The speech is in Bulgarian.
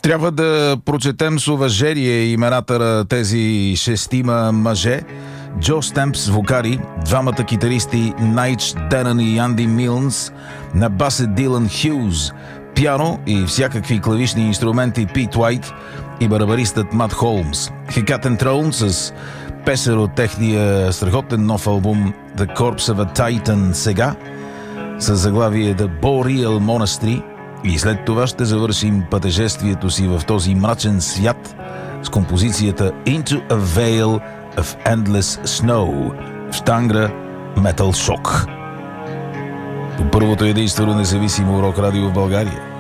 Трябва да прочетем с уважение имената на тези шестима мъже. Джо Стемпс вокали, двамата китаристи Найч Денън и Анди Милнс, на бас е Дилан Хюз, пиано и всякакви клавишни инструменти Пит Уайт и барабаристът Мат Холмс. Hecate Throne с песен от техния страхотен нов албум The Corpse of a Titan сега, с заглавие The Boreal Monastery, и след това ще завършим пътешествието си в този мрачен свят с композицията Into a Veil of Endless Snow в Штангра Metal Shock. По първото единствено независимо рок радио в България.